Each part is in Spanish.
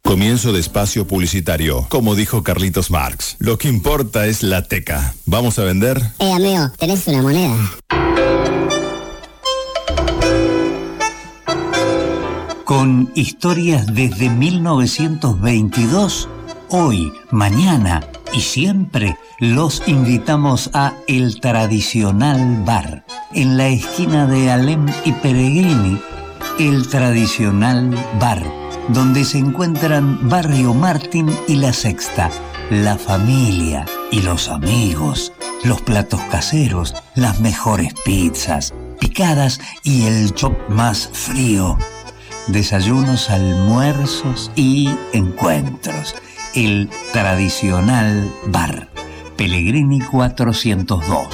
Comienzo de espacio publicitario. Como dijo Carlitos Marx, lo que importa es la teca. ¿Vamos a vender? Amigo, ¿tenés una moneda? Con historias desde 1922, hoy, mañana y siempre, los invitamos a El Tradicional Bar, en la esquina de Alem y Peregrini. El Tradicional Bar, donde se encuentran Barrio Martín y La Sexta, la familia y los amigos, los platos caseros, las mejores pizzas, picadas y el chop más frío. Desayunos, almuerzos y encuentros. El Tradicional Bar, Pellegrini 402.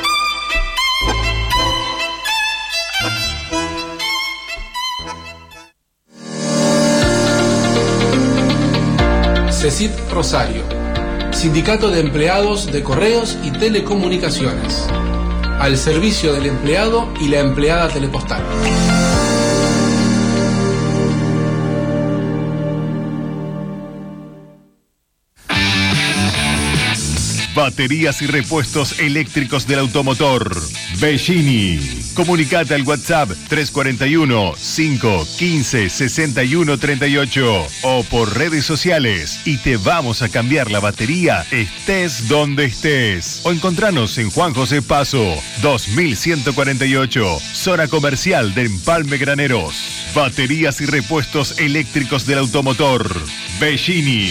CECIT Rosario, Sindicato de Empleados de Correos y Telecomunicaciones, al servicio del empleado y la empleada telepostal. Baterías y repuestos eléctricos del automotor. Bellini. Comunicate al WhatsApp 341-515-6138 o por redes sociales y te vamos a cambiar la batería estés donde estés. O encontranos en Juan José Paso, 2148, zona comercial de Empalme Graneros. Baterías y repuestos eléctricos del automotor. Bellini.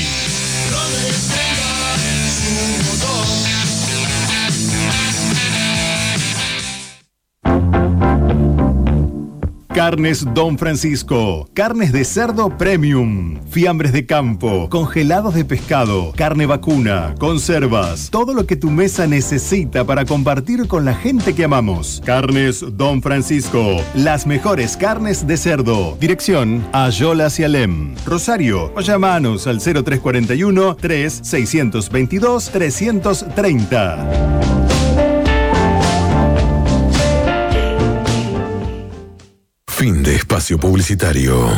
Carnes Don Francisco, carnes de cerdo premium, fiambres de campo, congelados de pescado, carne vacuna, conservas, todo lo que tu mesa necesita para compartir con la gente que amamos. Carnes Don Francisco, las mejores carnes de cerdo. Dirección Ayolas y Alem, Rosario, o llamanos al 0341 3622 330. Fin de espacio publicitario.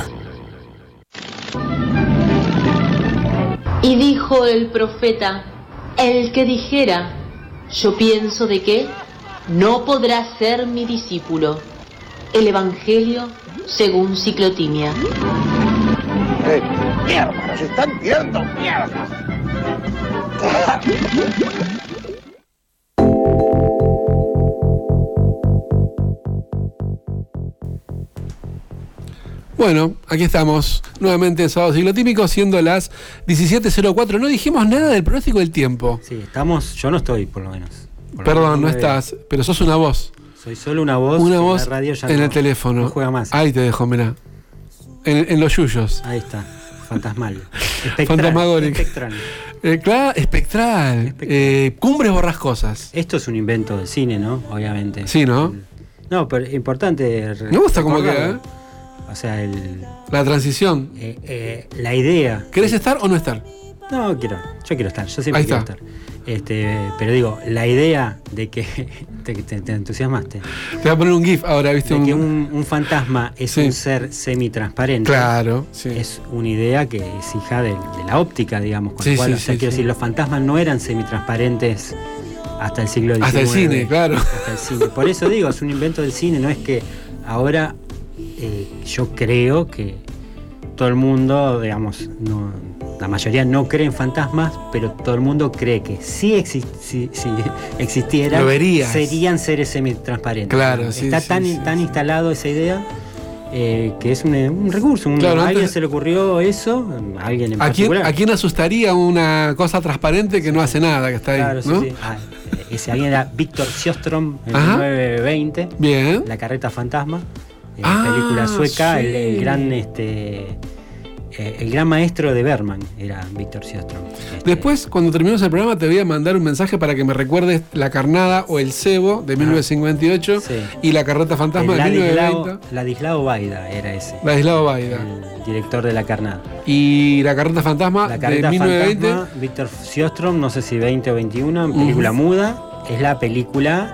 Y dijo el profeta, el que dijera, yo pienso de que no podrá ser mi discípulo. El Evangelio según Ciclotimia. ¡Mierda! ¡Nos están tirando mierda! Bueno, aquí estamos, nuevamente en Sábado Ciclotímico, siendo las 17:04. No dijimos nada del pronóstico del tiempo. Sí, estamos, yo no estoy, por lo menos. Perdón, no estás, pero sos una voz. Soy solo una voz. Una voz en la radio ya en no, el teléfono. No juega más. Ahí te dejo, mirá. En los yuyos. Ahí está, fantasmal. Fantasmagórico. Espectral. Claro, espectral. Cumbres borrascosas. Esto es un invento del cine, ¿no? Obviamente. Sí, ¿no? No, pero importante. Me gusta cómo queda, ¿eh? O sea, la transición. La idea. ¿Querés estar o no estar? No, yo quiero estar, yo siempre quiero estar. Pero digo, la idea de que te entusiasmaste. Te voy a poner un GIF ahora, ¿viste? De que un fantasma es un ser semitransparente. Claro, sí. Es una idea que es hija de la óptica, digamos. Con quiero decir, los fantasmas no eran semitransparentes hasta el siglo XIX. Hasta el cine, claro. Hasta el cine. Por eso digo, es un invento del cine, no es que ahora yo creo que todo el mundo, digamos, no, la mayoría no cree en fantasmas, pero todo el mundo cree que si existieran, serían seres semitransparentes. Claro, Está tan instalado esa idea que es un recurso. Claro, a alguien se le ocurrió eso, a alguien en particular. ¿A quién asustaría una cosa transparente que no hace nada, que está ahí? Claro, ¿no? sí. Ese alguien era Víctor Sjöström en 1920. Bien. La carreta fantasma. Película sueca, sí. el gran maestro de Bergman era Víctor Sjöström. Después, cuando terminemos el programa, te voy a mandar un mensaje para que me recuerdes La Carnada o El Cebo de 1958 y La Carreta Fantasma de 1920. Ladislao Baida era ese. Ladislao Baida. El director de La Carnada. Y La Carreta Fantasma de 1920. Víctor Sjöström, no sé si 20 o 21, película muda. Es la película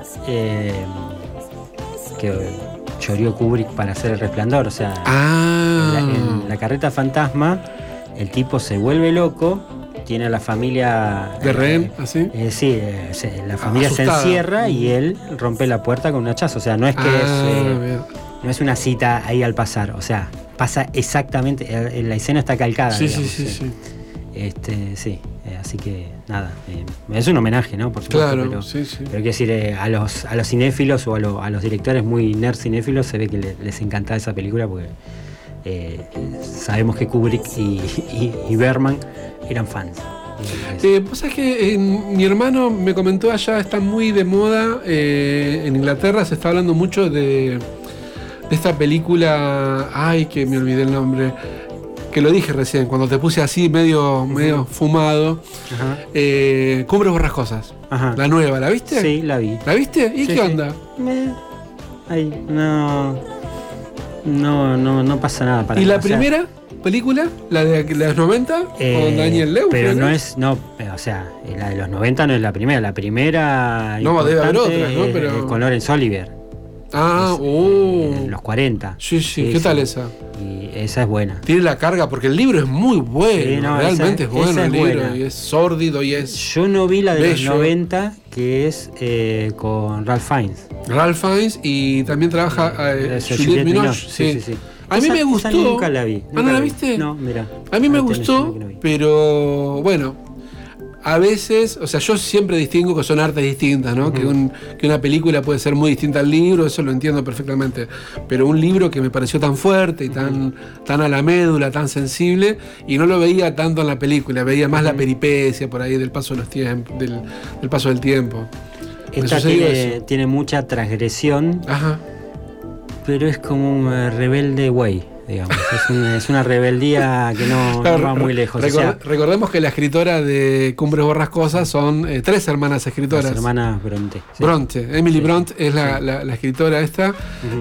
que choreó Kubrick para hacer El Resplandor, o sea, en la Carreta Fantasma el tipo se vuelve loco, tiene a la familia... ¿De rehén, así? Sí, la familia asustada. se encierra y él rompe la puerta con un hachazo. O sea, no es que no es una cita ahí al pasar. O sea, pasa exactamente, la escena está calcada. Sí, digamos, sí. Sí, así que nada, es un homenaje, ¿no? Por supuesto, Claro, pero sí. quiero decir, a los cinéfilos o a los directores muy nerd cinéfilos se ve que les encanta esa película porque sabemos que Kubrick y Bergman eran fans. Vos sabés que mi hermano me comentó allá, está muy de moda, en Inglaterra se está hablando mucho de esta película, ay, que me olvidé el nombre, que lo dije recién, cuando te puse así medio fumado. Cumbres Borrascosas. Ajá. La nueva, ¿la viste? Sí, la vi. ¿La viste? ¿Y Sí, qué onda? No pasa nada para ¿Y mí, la o sea, primera película? ¿La de los 90? Con Daniel Lewis. Pero o sea, la de los 90 no es la primera. La primera No, debe haber importante otras, ¿no? Pero... es con Laurence Olivier. Los 40. Sí. ¿Qué tal esa? Y esa es buena. Tiene la carga, porque el libro es muy bueno. Sí, no, realmente esa es bueno es el libro. buena. Y es sórdido y es. Yo no vi la de bello. los 90, que es con Ralph Fiennes. Ralph Fiennes y también trabaja Juliette Binoche. Sí. A mí me gustó. Esa nunca la vi. ¿No la viste? No, mira. A mí me gustó, pero bueno, a veces, o sea, yo siempre distingo que son artes distintas, ¿no? Que una película puede ser muy distinta al libro, eso lo entiendo perfectamente. Pero un libro que me pareció tan fuerte y tan a la médula, tan sensible, y no lo veía tanto en la película, veía más la peripecia por ahí del paso de los tiempos, del paso del tiempo. Esta tiene mucha transgresión. Ajá. Pero es como un rebelde güey, digamos. Es una rebeldía que no va muy lejos. Recordemos que la escritora de Cumbres Borrascosas son 3 hermanas escritoras. Las hermanas Bronte. Sí. Bronte. Emily Bronte es la escritora esta,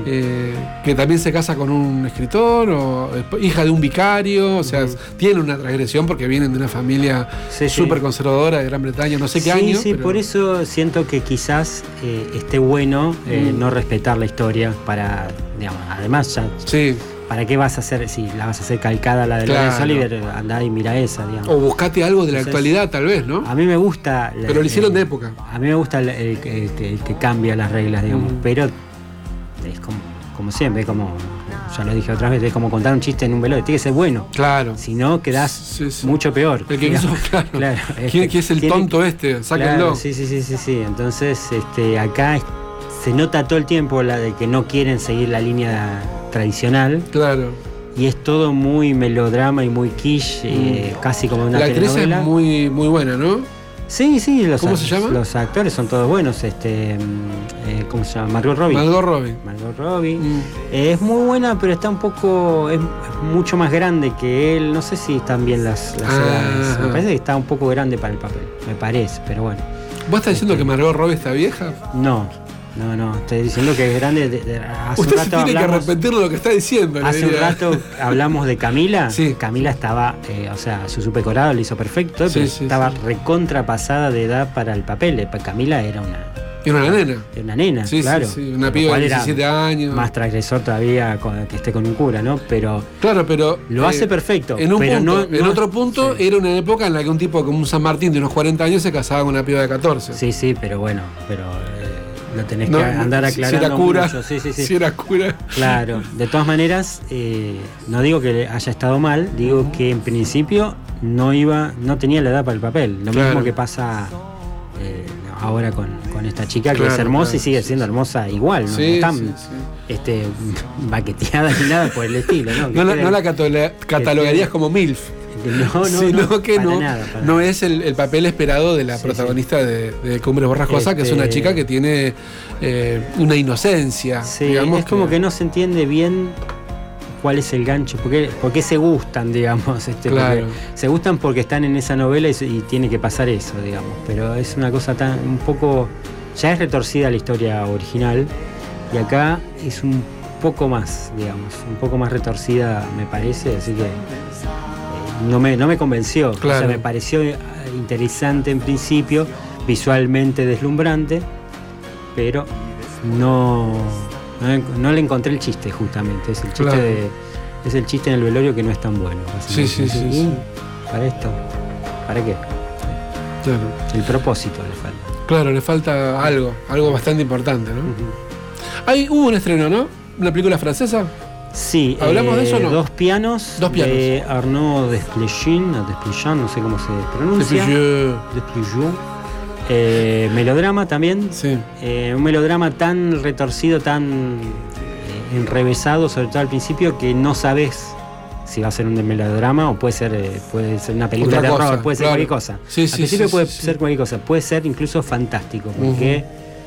que también se casa con un escritor, o hija de un vicario, o sea, tiene una transgresión porque vienen de una familia súper conservadora de Gran Bretaña, no sé qué año. Sí, pero... por eso siento que quizás esté bueno no respetar la historia para, digamos, además ya... Sí. ¿Para qué vas a hacer, si la vas a hacer calcada la de Laurence Olivier, andá y mira esa, digamos? O buscate algo de la actualidad, tal vez, ¿no? A mí me gusta... Pero lo hicieron de época. A mí me gusta el que cambia las reglas, digamos, pero es como siempre, es como, ya lo dije otra vez, es como contar un chiste en un velorio, tiene que ser bueno. Claro. Si no, quedás mucho peor. El que hizo, claro. ¿Quién es el tonto Sáquenlo. Claro, sí. Entonces, acá se nota todo el tiempo la de que no quieren seguir la línea tradicional. Claro. Y es todo muy melodrama y muy quiche, casi como una telenovela. La actriz es muy, muy buena, ¿no? Sí, ¿Cómo se llama? Los actores son todos buenos. ¿Cómo se llama? Margot Robbie. Es muy buena, pero está un poco... Es mucho más grande que él. No sé si están bien las edades. Me parece que está un poco grande para el papel. Me parece, pero bueno. ¿Vos estás diciendo que Margot Robbie está vieja? No, estoy diciendo que es grande. Hace Usted un rato se tiene que arrepentir de lo que está diciendo. Hace un rato hablamos de Camila. Sí. Camila estaba, su supercorado lo hizo perfecto, pero estaba recontrapasada de edad para el papel. Camila era una nena. Era una nena, claro. Sí, una piba de 17 años. Más transgresor todavía que esté con un cura, ¿no? Pero lo hace perfecto. En otro punto era una época en la que un tipo como un San Martín de unos 40 años se casaba con una piba de 14. Sí, pero bueno, lo tenés que andar aclarando. Si era cura. Mucho. Sí. Si era cura. Claro. De todas maneras, no digo que haya estado mal, digo que en principio no tenía la edad para el papel. Lo mismo que pasa ahora con esta chica, que es hermosa y sigue siendo hermosa igual, ¿no? Sí, no tan baqueteada ni nada por el estilo, ¿no? No la catalogarías como MILF. Sino que no es el papel esperado de la protagonista de Cumbres Borrascosas, que es una chica que tiene una inocencia. Sí, digamos, es como que no se entiende bien cuál es el gancho, por qué se gustan, digamos. Claro. Se gustan porque están en esa novela y tiene que pasar eso, digamos. Pero es una cosa un poco... Ya es retorcida la historia original y acá es un poco más, digamos, un poco más retorcida, me parece, así que... No me convenció, claro. O sea, me pareció interesante en principio, visualmente deslumbrante, pero no le encontré el chiste, justamente. Es el chiste Es el chiste en el velorio que no es tan bueno. Sí. ¿Para esto? ¿Para qué? Claro. El propósito le falta. Claro, le falta algo bastante importante, ¿no? Hubo un estreno, ¿no? Una película francesa. Sí. ¿Hablamos de eso o no? Dos pianos. De Arnaud Desplechin, no sé cómo se pronuncia. Desplechin. Melodrama también. Sí. Un melodrama tan retorcido, tan enrevesado, sobre todo al principio, que no sabes si va a ser un melodrama o puede ser una película de terror, puede ser cualquier cosa. Al principio puede ser cualquier cosa, puede ser incluso fantástico, porque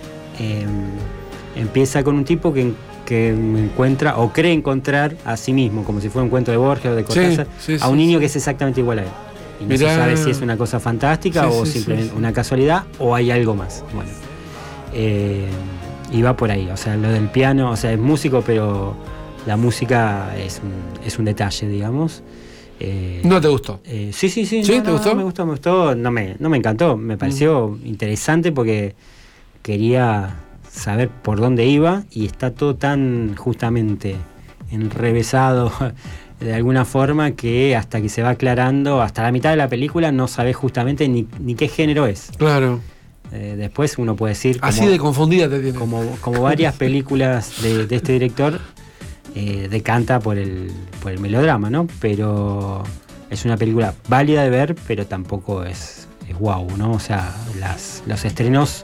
empieza con un tipo que encuentra o cree encontrar a sí mismo, como si fuera un cuento de Borges o de Cortázar, a un niño que es exactamente igual a él. Y no se sabe si es una cosa fantástica o simplemente una casualidad o hay algo más. Bueno, y va por ahí. O sea, lo del piano, o sea, es músico, pero la música es un detalle, digamos. ¿No te gustó? Sí. ¿Sí? ¿Te gustó? Me gustó. No me encantó. Me pareció interesante porque quería saber por dónde iba y está todo tan justamente enrevesado de alguna forma que hasta que se va aclarando, hasta la mitad de la película no sabes justamente ni qué género es. Claro. Después uno puede decir... Así de confundida te tiene. Como varias películas de este director, decanta por el melodrama, ¿no? Pero es una película válida de ver, pero tampoco es guau, ¿no? O sea, los estrenos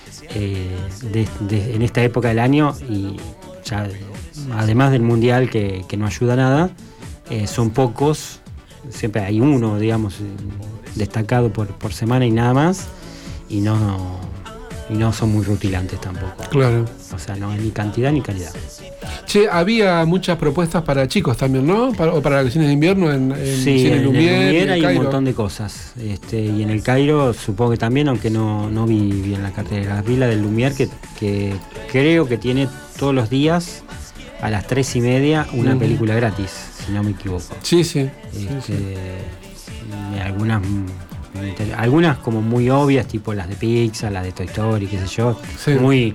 en esta época del año, y ya además del mundial que no ayuda a nada, son pocos, siempre hay uno, digamos, destacado por semana y nada más, y no son muy rutilantes tampoco. Claro. O sea, no hay ni cantidad ni calidad. Che, había muchas propuestas para chicos también, ¿no? O para vacaciones de invierno en Cine Lumière hay un montón de cosas. Y en el Cairo supongo que también, aunque no vi bien la cartelera. Vi la del Lumière que creo que tiene todos los días a las 3:30 una película gratis, si no me equivoco. Sí. Algunas como muy obvias, tipo las de Pixar, las de Toy Story, qué sé yo, muy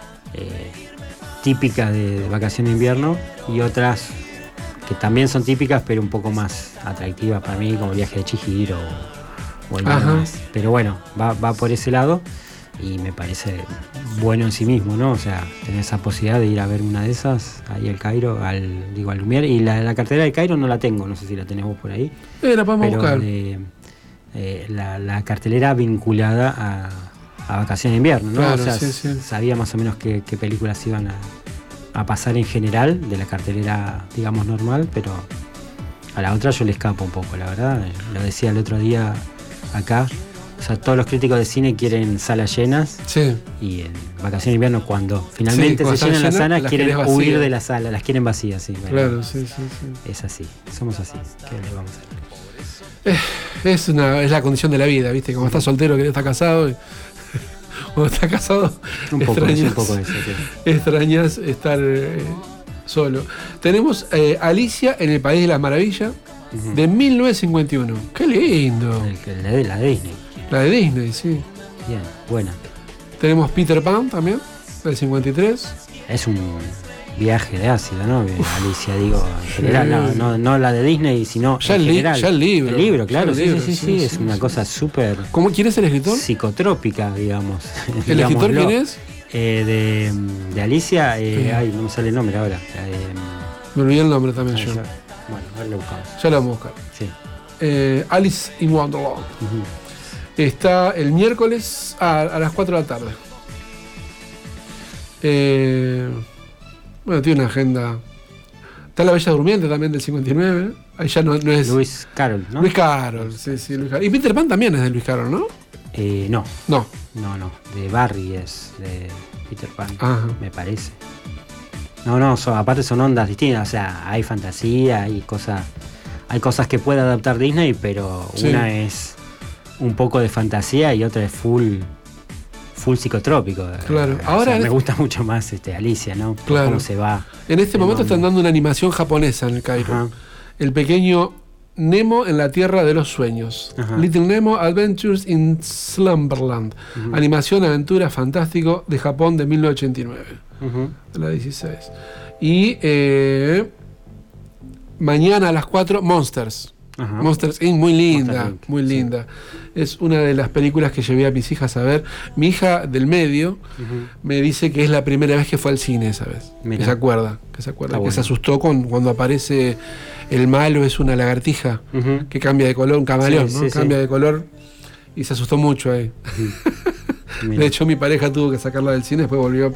típicas de vacaciones de invierno, y otras que también son típicas pero un poco más atractivas para mí, como el Viaje de Chihiro o algo más. Pero bueno, va por ese lado y me parece bueno en sí mismo, ¿no? O sea, tener esa posibilidad de ir a ver una de esas ahí al Cairo, al Lumière. Y la cartelera de Cairo no la tengo, no sé si la tenés vos por ahí. La podemos buscar. La cartelera vinculada a vacaciones de invierno, ¿no? Claro, o sea, sabía más o menos qué películas iban a pasar en general de la cartelera, digamos, normal, pero a la otra yo le escapo un poco, la verdad. Lo decía el otro día acá. O sea, todos los críticos de cine quieren salas llenas. Sí. Y en vacaciones de invierno, cuando finalmente se llenan las salas, quieren huir de la sala, las quieren vacías. Sí, bueno, claro, sí. Es así, somos así. ¿Qué le vamos a hacer? Es la condición de la vida, ¿viste? Como estás soltero, que estás casado. Cuando estás casado, un poco eso, sí. Extrañas estar solo. Tenemos Alicia en el País de las Maravillas, de 1951. ¡Qué lindo! La de Disney. La de Disney, sí. Bien, buena. Tenemos Peter Pan también, del 53. Es un viaje de ácido, ¿no? Alicia, digo, en general, no la de Disney, sino ya en general. Ya el libro. El libro, claro, sí, es una cosa súper... ¿Quién es el escritor? Psicotrópica, digamos. ¿El escritor quién es? De Alicia, no me sale el nombre ahora. Me olvidé el nombre también yo. Bueno, ahora lo buscamos. Ya lo vamos a buscar. Sí. Alice in Wonderland. Está el miércoles a las 4 de la tarde. Bueno, tiene una agenda. Está La Bella Durmiente también del 59. Ahí ya no es. Lewis Carroll, ¿no? Lewis Carroll, sí, Lewis Carroll. Y Peter Pan también es de Lewis Carroll, ¿no? No. De Barry es de Peter Pan. Ajá. Me parece. Aparte son ondas distintas. O sea, hay fantasía, hay cosas que puede adaptar Disney, pero una es un poco de fantasía y otra es full psicotrópico. Claro. Ahora me gusta mucho más Alicia, ¿no? Claro. Cómo se va. En este momento están dando una animación japonesa en el Cairo. Ajá. El pequeño Nemo en la Tierra de los Sueños. Ajá. Little Nemo Adventures in Slumberland. Animación, aventura, fantástico de Japón de 1989. De la 16. Y mañana a las 4, Monsters. Ajá. Monsters Inc., muy linda, Monsters Inc., muy linda. Es una de las películas que llevé a mis hijas a ver. Mi hija del medio me dice que es la primera vez que fue al cine esa vez. Mirá. Que se acuerda, que Bueno. se asustó cuando aparece el malo, es una lagartija que cambia de color, un camaleón, Sí, ¿no? sí, Cambia de color y se asustó mucho ahí. De hecho, mi pareja tuvo que sacarla del cine, después volvió,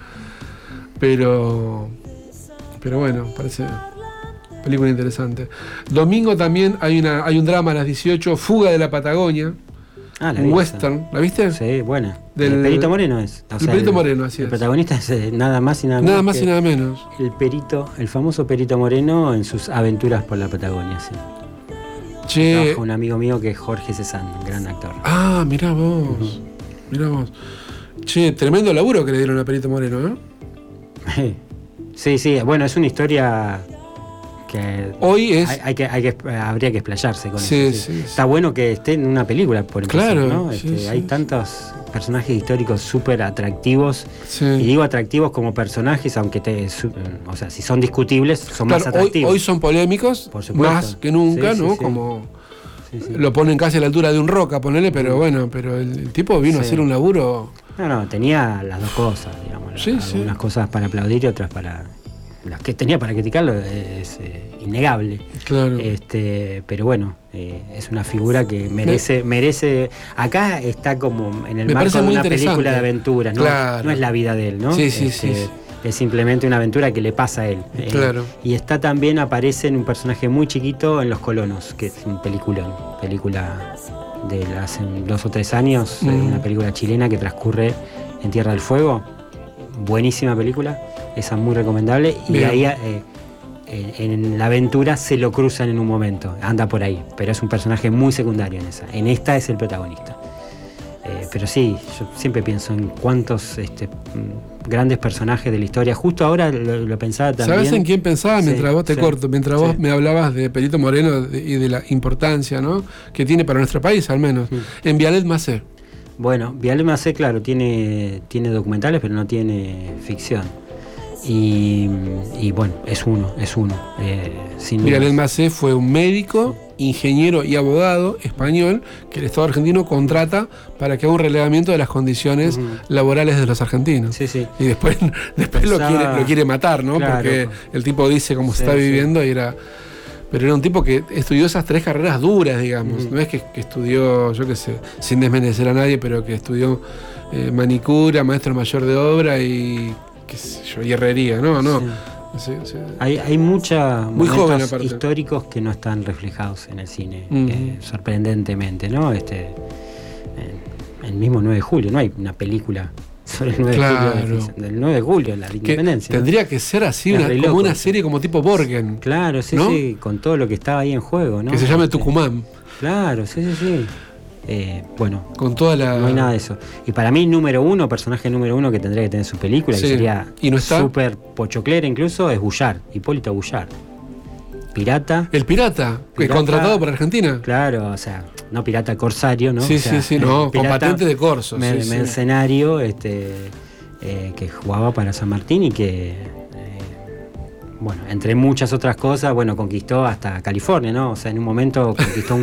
pero bueno, parece película interesante. Domingo también hay un drama a las 18, Fuga de la Patagonia. La un vi western, esa. ¿la viste? Sí, buena. Del El Perito Moreno es. El Perito Moreno, así el es. protagonista es nada más y nada menos. Nada más y nada menos. El perito, el famoso Perito Moreno en sus aventuras por la Patagonia, sí. Che. Trabaja un amigo mío que es Jorge Cezanne, un gran actor. Ah, mirá vos. Mirá vos. Che, tremendo laburo que le dieron a Perito Moreno, ¿eh? Sí, bueno, es una historia que hoy es. Habría que explayarse con Sí, eso. sí. Está bueno que esté en una película, por empezar, Claro, ¿no? sí, Hay tantos personajes históricos súper atractivos. Sí. Y digo atractivos como personajes, aunque o sea, si son discutibles, son más atractivos. Hoy son polémicos, Por supuesto. más que nunca, Sí, ¿no? sí. Como Sí. lo ponen casi a la altura de un Roca, ponele, pero bueno, pero el tipo vino a hacer un laburo. No, tenía las dos cosas, digamos. Sí, algunas cosas para aplaudir y otras para. Las que tenía para criticarlo es innegable. Claro. Pero bueno, es una figura que merece. Acá está como en el Me marco parece de muy una interesante. película de aventuras, ¿no? Claro. No es la vida de él, ¿no? Sí. Es simplemente una aventura que le pasa a él. Claro. Y está también, aparece en un personaje muy chiquito en Los Colonos, que es una película de hace 2 o 3 años, una película chilena que transcurre en Tierra del Fuego. Buenísima película, esa muy recomendable. Y Bien. ahí en la aventura se lo cruzan en un momento, anda por ahí, pero es un personaje muy secundario en esa. En esta es el protagonista. Pero sí, yo siempre pienso en cuántos grandes personajes de la historia. Justo ahora lo pensaba también. ¿Sabes en quién pensaba? Mientras vos mientras vos me hablabas de Perito Moreno y de la importancia, ¿no? que tiene para nuestro país, al menos. En Vialet Macé. Bueno, Vialet Macé, claro, tiene documentales, pero no tiene ficción. Y bueno, es uno. Sin duda. Vialet Macé fue un médico, ingeniero y abogado español que el Estado argentino contrata para que haga un relevamiento de las condiciones laborales de los argentinos. Sí. Y después lo quiere matar, ¿no? Claro. Porque el tipo dice cómo se está viviendo y era. Pero era un tipo que estudió esas 3 carreras duras, digamos. No es que estudió, yo qué sé, sin desmerecer a nadie, pero que estudió manicura, maestro mayor de obra y qué sé yo, y herrería, ¿no? Sí. Hay muchos muy joven, momentos aparte, históricos que no están reflejados en el cine, sorprendentemente, ¿no? El mismo 9 de julio, no hay una película sobre el 9 de julio, del 9 de julio, la independencia. Tendría que ser así, como una serie como tipo Borgen. Claro, sí, ¿no? sí, con todo lo que estaba ahí en juego, ¿no? Que se llame Tucumán. Claro, sí. Bueno, con toda la... no hay nada de eso. Y para mí, personaje número uno que tendría que tener su película, que sería súper pochoclera incluso, es Bullard, Hipólito Bullard. Pirata. El pirata, contratado por Argentina. Claro, o sea, no pirata corsario, ¿no? Sí, o sea, no, con patente de corso. Mercenario, que jugaba para San Martín y que, bueno, entre muchas otras cosas, conquistó hasta California, ¿no? O sea, en un momento conquistó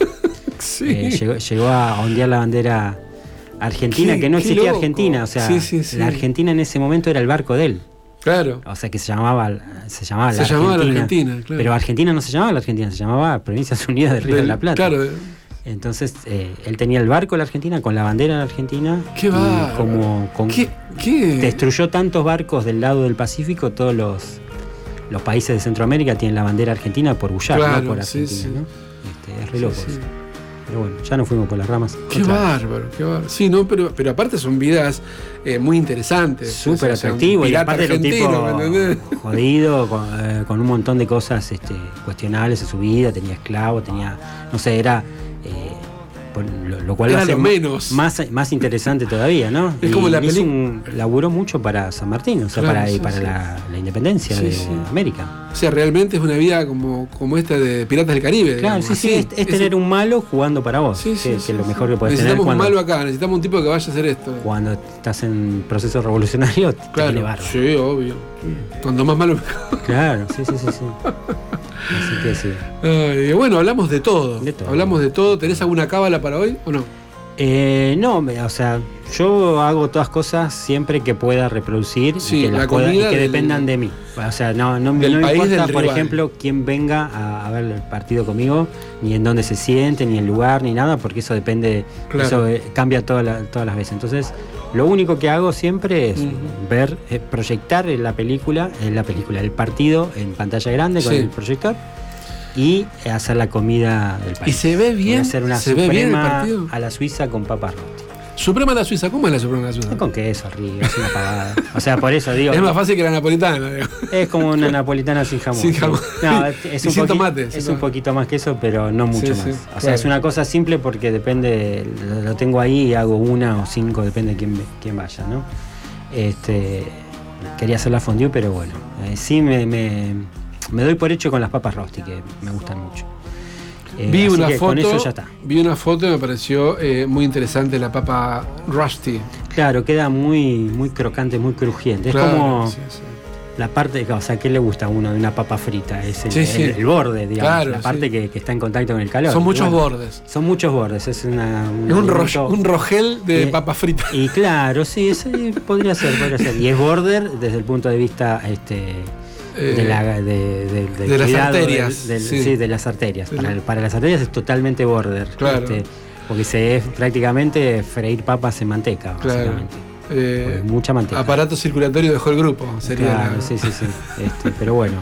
llegó a ondear la bandera argentina, que no existía loco. Argentina, o sea, la Argentina en ese momento era el barco de él. Claro. O sea que se llamaba la Argentina, claro. Pero Argentina no se llamaba la Argentina, se llamaba Provincias Unidas del Río de la Plata. Claro. Entonces, él tenía el barco de la Argentina con la bandera de la Argentina. ¡Qué bárbaro! ¿Qué? Destruyó tantos barcos del lado del Pacífico, todos los países de Centroamérica tienen la bandera argentina por Bullard, no por Argentina, ¿no? Es re loco. Sí. Pero bueno, ya nos fuimos por las ramas. Qué bárbaro. Sí, no, pero aparte son vidas muy interesantes. Súper atractivo. Y aparte era un tipo jodido, con un montón de cosas cuestionables en su vida. Tenía esclavos, no sé, era... lo cual lo hace más interesante todavía, ¿no? Es como la película. Laburó mucho para San Martín, o sea, para la independencia de América. O sea, realmente es una vida como esta de Piratas del Caribe. Claro, digamos. sí, es tener un malo jugando para vos. Sí, que es lo mejor que podés tener. Necesitamos un malo acá, necesitamos un tipo que vaya a hacer esto. Cuando estás en proceso revolucionario, te viene bárbaro. Sí, obvio. Cuando más malo mejor. Claro, sí. Así que sí. Bueno, hablamos de todo. Hablamos de todo. ¿Tenés alguna cábala para hoy o no? No, o sea, yo hago todas cosas siempre que pueda reproducir y que dependan de mí. O sea, no me importa, por ejemplo, quién venga a ver el partido conmigo, ni en dónde se siente, ni el lugar, ni nada, porque eso depende, eso cambia todas las veces. Entonces, lo único que hago siempre es ver, proyectar el partido en pantalla grande con el proyector. Y hacer la comida del país. ¿Y se ve bien? Hacer una suprema a la Suiza con papas rosti. ¿Suprema a la Suiza? ¿Cómo es la suprema a la Suiza? Con queso arriba, es una pavada. O sea, por eso digo. Es más fácil que la napolitana, digo. Es como una napolitana sin jamón. Sin jamón. No, sin tomate. Es un poquito más que eso, pero no mucho más. O sea, es una cosa simple porque depende, lo tengo ahí y hago 1 o 5, depende de quién vaya, ¿no? Quería hacer la fondue, pero bueno. Sí me doy por hecho con las papas rosti, que me gustan mucho. Vi una foto, con eso ya está. Vi una foto y me pareció muy interesante la papa rusty. Claro, queda muy crocante, muy crujiente. Es como la parte, o sea, ¿qué le gusta a uno de una papa frita? Es el borde, digamos, claro, la parte que está en contacto con el calor. Son muchos bordes. Son muchos bordes. Es un rogel de papa frita. Y claro, sí, podría ser. Y es border desde el punto de vista de las arterias. De las arterias. Para las arterias es totalmente border. Claro. Porque es prácticamente freír papas en manteca, básicamente. Mucha manteca. Aparato circulatorio dejó el grupo, sería. Claro, sí. Pero bueno,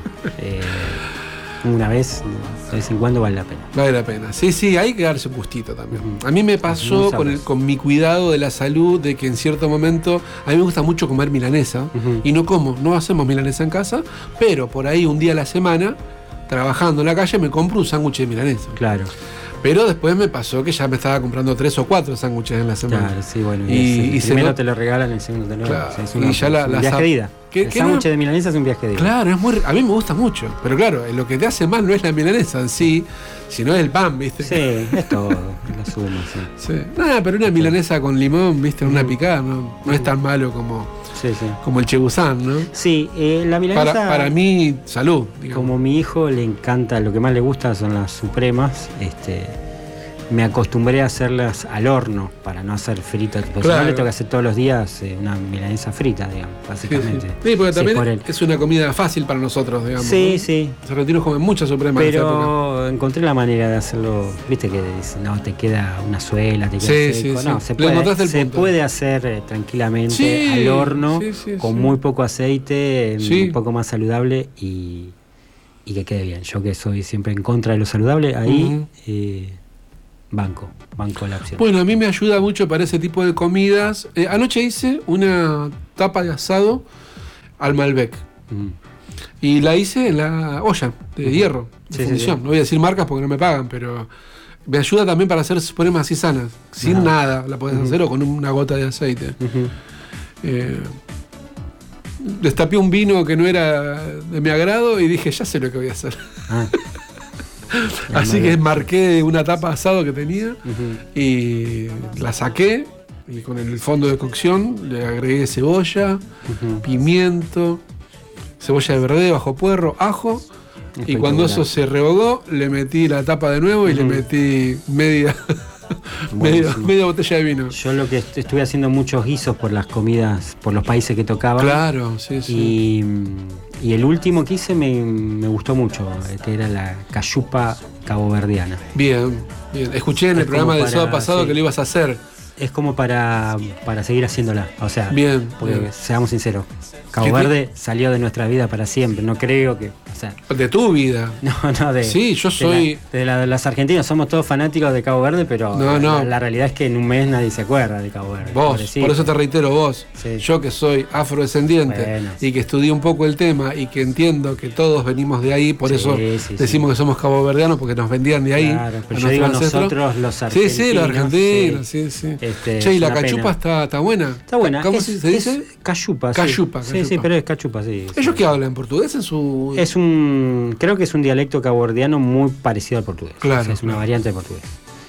una vez, de vez en cuando vale la pena. Vale la pena. Sí, hay que darse un gustito también. A mí me pasó con mi cuidado de la salud, de que en cierto momento, a mí me gusta mucho comer milanesa, y no hacemos milanesa en casa, pero por ahí un día a la semana, trabajando en la calle, me compro un sándwich de milanesa. Claro. Pero después me pasó que ya me estaba comprando 3 o 4 sándwiches en la semana. Claro, sí, bueno. Y primero te lo regalan, el segundo te lo regalan. Claro, es un viaje de ida. El sándwich de milanesa es un viaje de ida. Claro, a mí me gusta mucho. Pero claro, lo que te hace mal no es la milanesa en sí, sino es el pan, ¿viste? Sí, es todo. La suma, sí. Nada, pero una milanesa con limón, ¿viste? Una picada, no es tan malo como el chebusán, ¿no? Sí, la milanesa. Para mí, salud. Digamos. Como a mi hijo le encanta, lo que más le gusta son las supremas, me acostumbré a hacerlas al horno para no hacer fritas. Porque si no le tengo que hacer todos los días una milanesa frita, digamos, básicamente. Sí, porque también es una comida fácil para nosotros, digamos. Sí, ¿no? sí. Los argentinos comen muchas supremas. Pero encontré la manera de hacerlo, viste que no te queda una suela, te queda seco. No, se puede hacer tranquilamente al horno con muy poco aceite, un poco más saludable y que quede bien. Yo que soy siempre en contra de lo saludable, ahí banco la opción. Bueno, a mí me ayuda mucho para ese tipo de comidas. Anoche hice una tapa de asado al Malbec. Y la hice en la olla de hierro, de fundición. No voy a decir marcas porque no me pagan, pero me ayuda también para hacer supremas así sanas. Sin nada la podés hacer, o con una gota de aceite. Destapé un vino que no era de mi agrado y dije, ya sé lo que voy a hacer. Así que marqué una tapa de asado que tenía y la saqué, y con el fondo de cocción le agregué cebolla, pimiento, cebolla de verdeo, ajo puerro, ajo, y cuando eso se rehogó le metí la tapa de nuevo y le metí media botella de vino. Yo lo que estuve haciendo muchos guisos por las comidas, por los países que tocaba. Claro, sí. Y el último que hice me gustó mucho, que era la cayupa caboverdiana. Bien. Escuché en el programa del sábado pasado que lo ibas a hacer. Es como para seguir haciéndola. O sea, bien, porque seamos sinceros, Cabo Verde salió de nuestra vida para siempre. No creo que. O sea, de tu vida. No, de. Sí, yo soy. De las argentinas somos todos fanáticos de Cabo Verde, pero la realidad es que en un mes nadie se acuerda de Cabo Verde. Vos, por eso te reitero, vos. Sí. Yo que soy afrodescendiente y que estudié un poco el tema y que entiendo que todos venimos de ahí, por eso decimos que somos caboverdianos, porque nos vendían de ahí. Claro, pero yo digo nosotros los argentinos. Sí, los argentinos, sí. Che, y la cachupa está buena. Está buena. ¿Cómo se dice? Cachupa. Cachupa. Sí, pero es cachupa, sí. ¿Ellos qué hablan? ¿Portugués en su...? Es un creo que es un dialecto cabordiano muy parecido al portugués. Claro. O sea, es una variante del portugués.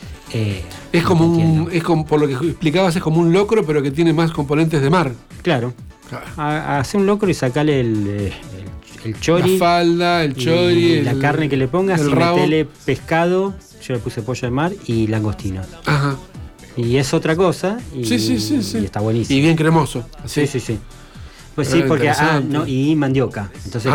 Es como por lo que explicabas, es como un locro, pero que tiene más componentes de mar. Claro. Hace un locro y sacale el chori. La falda, el chori. La carne que le pongas el y rabo. metele pescado. Yo le puse pollo de mar y langostino. Ajá. Y es otra cosa. Y, Sí. y está buenísimo. Y bien cremoso. Sí. Pues sí, porque y mandioca. Entonces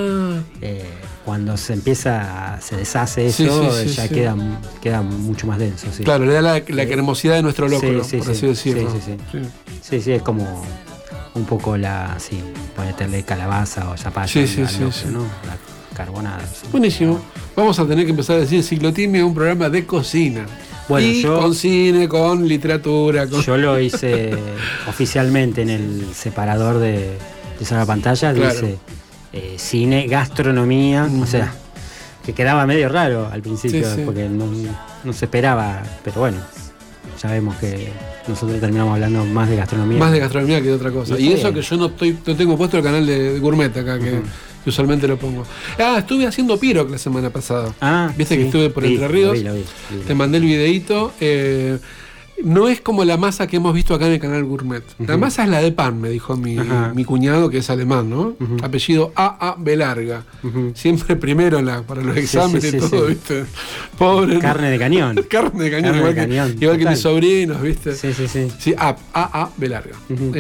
cuando se deshace eso, ya queda mucho más denso. Sí. Claro, le da la cremosidad de nuestro locro, por así decirlo. Sí, es como un poco ponerle calabaza o zapallo ¿no? La carbonada. Sí. Buenísimo. Vamos a tener que empezar a decir Ciclotimia, un programa de cocina. Bueno, con cine, con literatura. Yo lo hice oficialmente en el separador de esa pantalla, dice cine, gastronomía, o sea, que quedaba medio raro al principio, porque no se esperaba, pero bueno, ya vemos que nosotros terminamos hablando más de gastronomía. Más de gastronomía que de otra cosa. Y eso que yo no tengo puesto el canal de Gourmet acá, que usualmente lo pongo. Estuve haciendo Piroc la semana pasada. Viste que estuve por Entre Ríos. Lo vi. Te mandé el videíto. No es como la masa que hemos visto acá en el canal Gourmet. La masa es la de pan, me dijo mi cuñado, que es alemán, ¿no? Apellido A.A. Belarga. Siempre primero para los exámenes y todo, ¿viste? Pobre. Carne de cañón. Carne de cañón, igual que mis sobrinos, ¿viste? Sí, A.A. Belarga.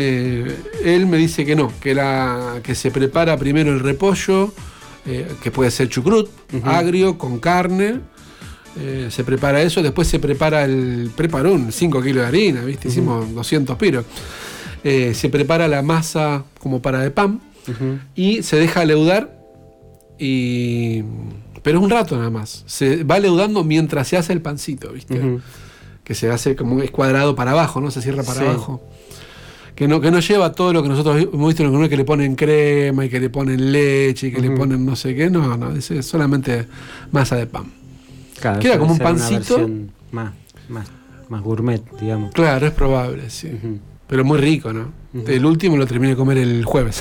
Él me dice que no, que se prepara primero el repollo, que puede ser chucrut, agrio, con carne. Se prepara eso, después se prepara preparó 5 kilos de harina, ¿viste? Hicimos 200 piros. Se prepara la masa como para de pan y se deja leudar, pero es un rato nada más. Se va leudando mientras se hace el pancito, ¿viste? Que se hace como es cuadrado para abajo, ¿no? Se cierra para abajo. Que no lleva todo lo que nosotros hemos visto en el Gourmet, que le ponen crema y que le ponen leche y que le ponen no sé qué. No, es solamente masa de pan. Claro, queda como un pancito más gourmet, digamos. Claro, es probable, sí. Pero muy rico, ¿no? El último lo terminé de comer el jueves.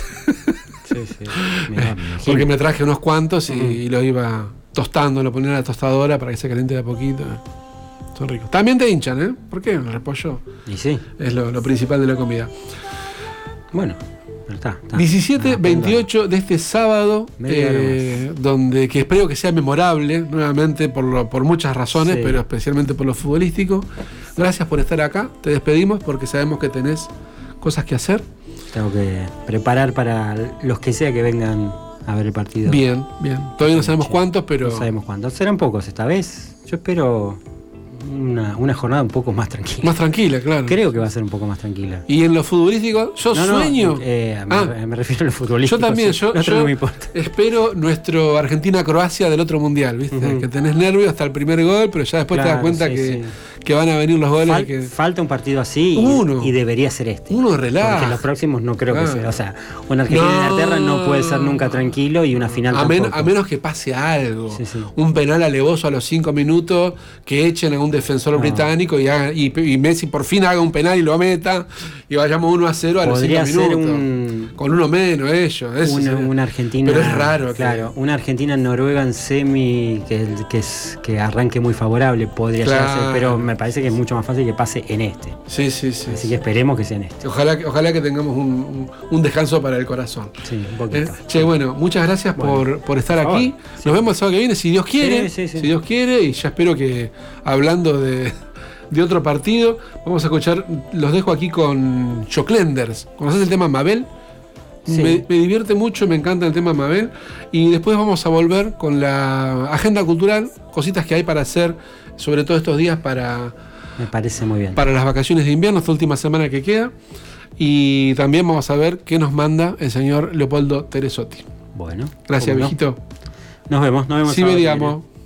Porque me traje unos cuantos y lo iba tostando, lo ponía en la tostadora para que se caliente de a poquito. Son ricos. También te hinchan, ¿eh? ¿Por qué? El repollo es lo principal de la comida. Bueno, pero está. 17-28 de este sábado, que espero que sea memorable, nuevamente por muchas razones, pero especialmente por lo futbolístico. Gracias por estar acá, te despedimos porque sabemos que tenés cosas que hacer. Tengo que preparar para los que sea que vengan a ver el partido. Bien. Todavía no sabemos cuántos, pero... No sabemos cuántos. Serán pocos esta vez. Yo espero una jornada un poco más tranquila. Más tranquila, claro. Creo que va a ser un poco más tranquila. ¿Y en lo futbolístico? Yo sueño. Me refiero a lo futbolístico. Yo también, yo no me importa. Espero nuestro Argentina-Croacia del otro mundial, ¿viste? Que tenés nervios hasta el primer gol, pero ya después te das cuenta que van a venir los goles. Falta un partido así y debería ser este. Uno relaja. Porque los próximos no creo que sea. O sea, una Argentina-Inglaterra no puede ser nunca tranquilo y una final tampoco. A menos que pase algo. Un penal alevoso a los 5 minutos, que echen a un defensor británico y Messi por fin haga un penal y lo meta y vayamos 1-0 a los 5 minutos. Con uno menos ellos. Una Argentina. Pero es raro. Claro, una Argentina-Noruega en semi que arranque muy favorable podría ser, pero me parece que es mucho más fácil que pase en este. Sí. Así que esperemos que sea en este. Ojalá que tengamos un descanso para el corazón. Sí, un poquito. Bueno, muchas gracias por estar aquí. Nos vemos el sábado que viene, si Dios quiere. Sí. Si Dios quiere, y ya espero que hablando de otro partido, vamos a escuchar, los dejo aquí con Choclenders. ¿Conoces el tema Mabel? Sí. Me divierte mucho, me encanta el tema Mabel. Y después vamos a volver con la agenda cultural, cositas que hay para hacer, sobre todo estos días me parece muy bien. Para las vacaciones de invierno, esta última semana que queda. Y también vamos a ver qué nos manda el señor Leopoldo Teresotti. Bueno. Gracias, viejito. Nos vemos. Sí, vediamo.